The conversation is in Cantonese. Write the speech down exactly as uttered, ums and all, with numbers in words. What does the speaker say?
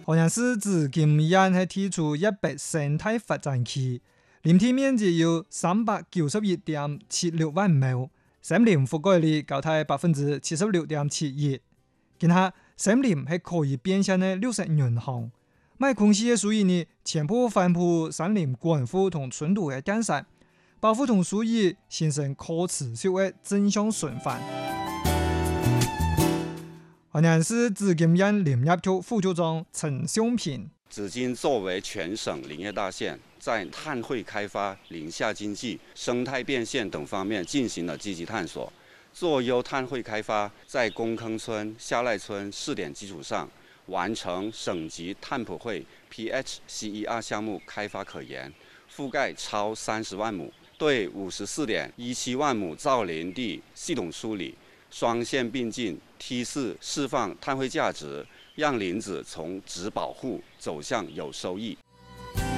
河陽市自今年係提出一百生態發展區，林地面積有三百九十一點七六萬畝，森林覆蓋率高達百分之七十六點七一。今下森林係可以變現嘅綠色銀行，賣空氣嘅屬於呢，全部反哺森林管護同村道嘅建設，保護同屬於形成可持續嘅正向循環。河陽市紫金園林業局副局長陳雄平， 紫金作為全省林業大縣，在碳匯開發、林下經濟、生態變現等方面進行了積極探索。做優碳匯開發，在公坑村、下賴村試點基礎上，完成省級碳普惠 P H C E R 項目開發可研，覆蓋超三十萬畝，對五十四點一七萬畝造林地系統梳理。雙線並進，梯次釋放碳匯價值，讓林子從只保護走向有收益。